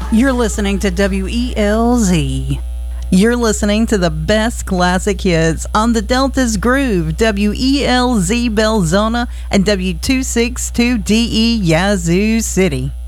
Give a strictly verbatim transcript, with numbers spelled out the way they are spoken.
You're listening to W E L Z. You're listening to the best classic hits on the Delta's Groove, W E L Z Belzona and W two sixty-two D E Yazoo City.